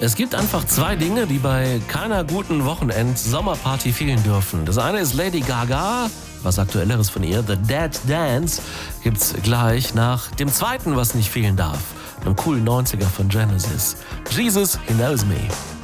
Es gibt einfach zwei Dinge, die bei keiner guten Wochenend-Sommerparty fehlen dürfen. Das eine ist Lady Gaga, was Aktuelleres von ihr, The Dead Dance, gibt's gleich nach dem zweiten, was nicht fehlen darf. Einem coolen 90er von Genesis. Jesus, He Knows Me.